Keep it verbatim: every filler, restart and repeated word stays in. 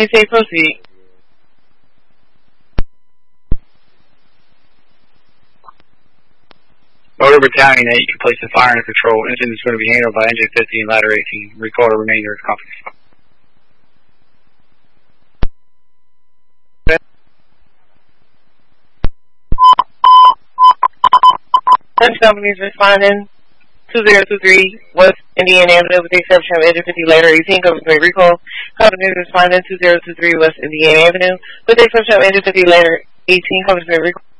They say proceed. Motor Battalion eight, you place the fire under control. Engine is going to be handled by Engine fifteen, ladder eighteen. Recall the remainder of the company. Such companies responding two zero two three West Indiana Avenue with the exception of Engine fifty, ladder eighteen, comes from recall. Companies responding two zero two three West Indiana Avenue with the exception of Engine fifty, ladder eighteen, comes from recall.